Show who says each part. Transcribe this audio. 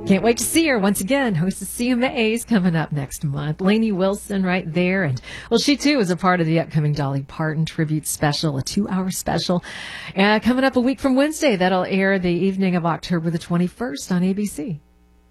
Speaker 1: Can't wait to see her once again. Host of CMA's coming up next month. Lainey Wilson right there. And, well, she too is a part of the upcoming Dolly Parton tribute special, a 2-hour special. Coming up a week from Wednesday. That'll air the evening of October the 21st on ABC.